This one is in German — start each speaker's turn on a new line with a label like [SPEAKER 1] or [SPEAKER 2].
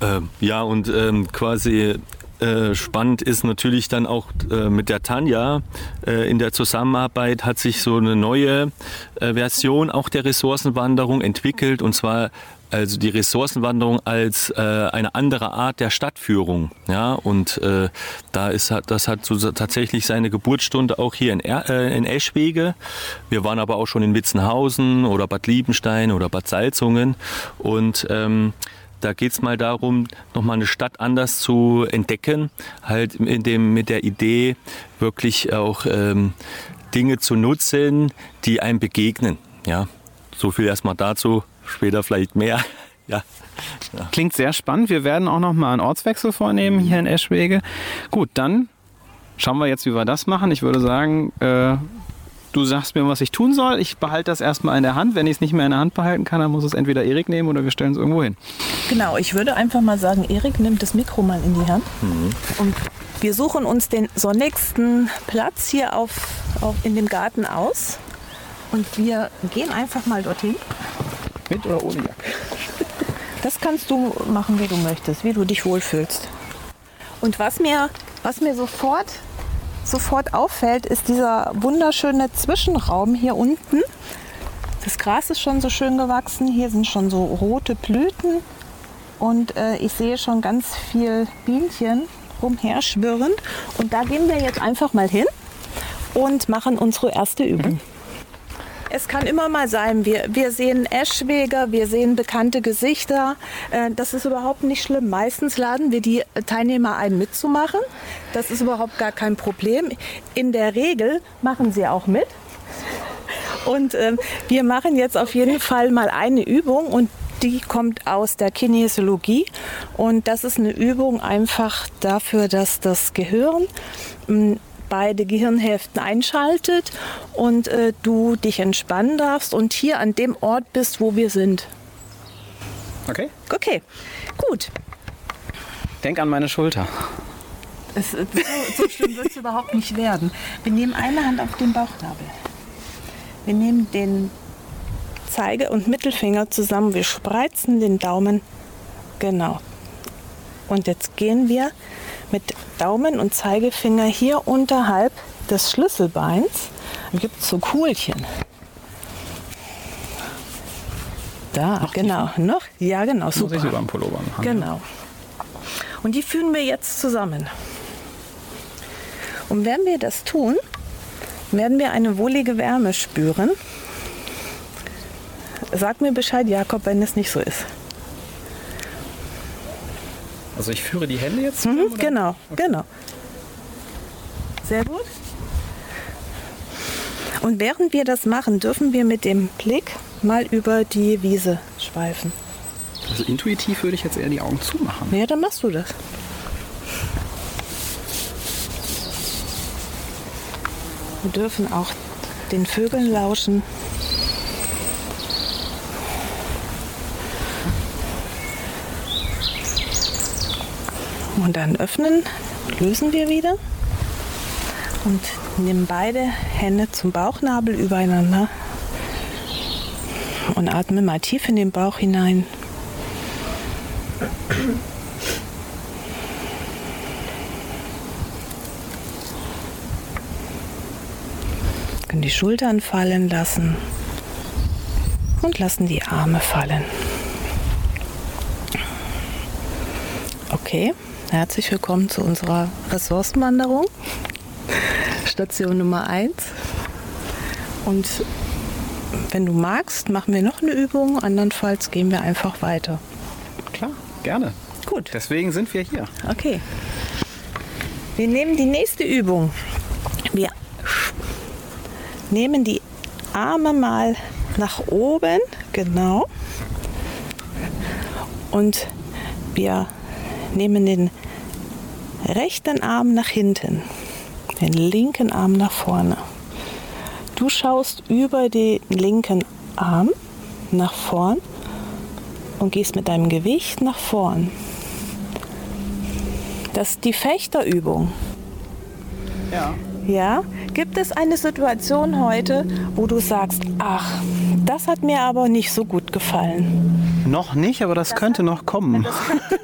[SPEAKER 1] Ja, und quasi spannend ist natürlich dann auch mit der Tanja in der Zusammenarbeit hat sich so eine neue Version auch der Ressourcenwanderung entwickelt, und zwar also die Ressourcenwanderung als eine andere Art der Stadtführung. Ja, und das hat so tatsächlich seine Geburtsstunde auch hier in Eschwege. Wir waren aber auch schon in Witzenhausen oder Bad Liebenstein oder Bad Salzungen, und da geht es mal darum, nochmal eine Stadt anders zu entdecken, halt mit der Idee, wirklich auch Dinge zu nutzen, die einem begegnen. Ja, so viel erstmal dazu, später vielleicht mehr. Ja.
[SPEAKER 2] Klingt sehr spannend. Wir werden auch nochmal einen Ortswechsel vornehmen hier in Eschwege. Gut, dann schauen wir jetzt, wie wir das machen. Ich würde sagen, du sagst mir, was ich tun soll. Ich behalte das erstmal in der Hand. Wenn ich es nicht mehr in der Hand behalten kann, dann muss es entweder Erik nehmen oder wir stellen es irgendwo hin.
[SPEAKER 3] Genau, ich würde einfach mal sagen, Erik nimmt das Mikro mal in die Hand. Und wir suchen uns den sonnigsten Platz hier in dem Garten aus. Und wir gehen einfach mal dorthin.
[SPEAKER 2] Mit oder ohne Jacke?
[SPEAKER 3] Das kannst du machen, wie du möchtest, wie du dich wohlfühlst. Und was mir sofort auffällt, ist dieser wunderschöne Zwischenraum hier unten. Das Gras ist schon so schön gewachsen, hier sind schon so rote Blüten und ich sehe schon ganz viel Bienchen rumherschwirren. Und da gehen wir jetzt einfach mal hin und machen unsere erste Übung. Es kann immer mal sein, wir sehen Eschweger, wir sehen bekannte Gesichter. Das ist überhaupt nicht schlimm. Meistens laden wir die Teilnehmer ein, mitzumachen. Das ist überhaupt gar kein Problem. In der Regel machen sie auch mit. Und wir machen jetzt auf jeden Fall mal eine Übung, und die kommt aus der Kinesiologie. Und das ist eine Übung einfach dafür, dass das Gehirn beide Gehirnhälften einschaltet und du dich entspannen darfst und hier an dem Ort bist, wo wir sind.
[SPEAKER 2] Okay.
[SPEAKER 3] Okay, gut.
[SPEAKER 2] Denk an meine Schulter.
[SPEAKER 3] So schlimm wird es überhaupt nicht werden. Wir nehmen eine Hand auf den Bauchnabel. Wir nehmen den Zeige- und Mittelfinger zusammen. Wir spreizen den Daumen. Genau. Und jetzt gehen wir mit Daumen und Zeigefinger hier unterhalb des Schlüsselbeins. Dann gibt es so Kuhlchen. Da, noch genau. Tiefer? Noch? Ja, genau. Super.
[SPEAKER 2] Muss ich sogar einen Pullover machen.
[SPEAKER 3] Genau. Und die führen wir jetzt zusammen. Und wenn wir das tun, werden wir eine wohlige Wärme spüren. Sag mir Bescheid, Jakob, wenn es nicht so ist.
[SPEAKER 2] Also ich führe die Hände jetzt zusammen, oder?
[SPEAKER 3] Genau,
[SPEAKER 2] okay.
[SPEAKER 3] Genau. Sehr gut. Und während wir das machen, dürfen wir mit dem Blick mal über die Wiese schweifen.
[SPEAKER 2] Also intuitiv würde ich jetzt eher die Augen zumachen.
[SPEAKER 3] Ja, dann machst du das. Wir dürfen auch den Vögeln lauschen. Und dann öffnen, lösen wir wieder und nehmen beide Hände zum Bauchnabel übereinander und atmen mal tief in den Bauch hinein. Können die Schultern fallen lassen und lassen die Arme fallen. Okay. Herzlich willkommen zu unserer Ressourcenwanderung, Station Nummer 1. Und wenn du magst, machen wir noch eine Übung, andernfalls gehen wir einfach weiter.
[SPEAKER 2] Klar, gerne.
[SPEAKER 3] Gut.
[SPEAKER 2] Deswegen sind wir hier.
[SPEAKER 3] Okay. Wir nehmen die nächste Übung. Wir nehmen die Arme mal nach oben, genau. Und wir nehmen den rechten Arm nach hinten, den linken Arm nach vorne. Du schaust über den linken Arm nach vorn und gehst mit deinem Gewicht nach vorn. Das ist die Fechterübung.
[SPEAKER 2] Ja.
[SPEAKER 3] Ja, gibt es eine Situation heute, wo du sagst, ach, das hat mir aber nicht so gut gefallen?
[SPEAKER 2] Noch nicht, aber das könnte noch kommen.
[SPEAKER 3] Das könnte